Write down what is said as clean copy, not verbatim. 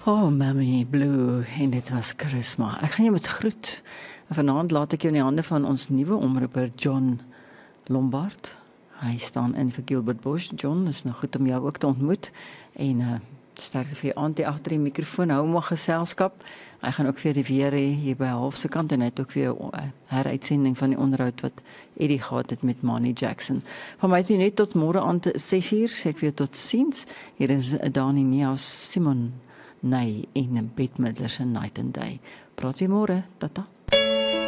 Oh, Mammy Blue, en dit was Charisma. Ek gaan jou met groet. En vanaand laat ek jou in die hande van ons nuwe omroeper John Lombard. Hy staan in vir Gilbert Bush. John, is nou goed om jou ook te ontmoet. En sterkte vir jou aan die agter die mikrofoon. Hou maar geselskap. Hy gaan ook vir die weer hê hier by halfse kant en hy het ook weer 'n heruitsending van die onderhoud wat Eddie gehad het met Manny Jackson. Van my is dit net tot môre aand 6:00. Sê ek weer tot ziens. Hier is Dani Neus Simon. Nee, en Bette Midler se Night and Day. Praat weer môre. Tata.